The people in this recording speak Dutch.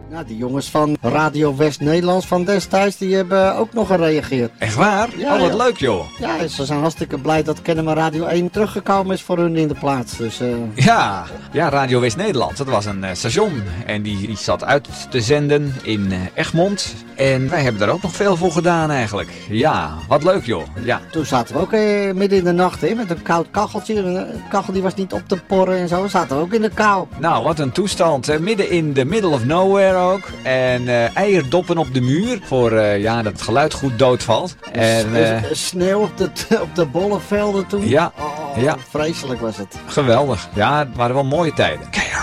Nou, die jongens van Radio West-Nederlands van destijds, die hebben ook nog gereageerd. Echt waar? Ja, oh, wat ja. leuk, joh. Ja, ze zijn hartstikke blij dat Kennemer Radio 1 teruggekomen is voor hun in de plaats. Dus, Ja, Radio West-Nederland. Dat was een station. En die zat uit te zenden in Egmond. En wij hebben daar ook nog veel voor gedaan eigenlijk. Ja, wat leuk, joh. Ja. Toen zaten we ook midden in de nacht in met een koud kacheltje. De kachel die was niet op te porren en zo. We zaten ook in de kou. Nou, wat een toestand. Midden in the middle of nowhere ook. En eierdoppen op de muur. Voor dat het geluid goed doodvalt. En sneeuw op de bollenvelden toen. Ja. Oh, ja. Vreselijk was het. Geweldig. Ja, het waren wel mooie tijden. Keihard.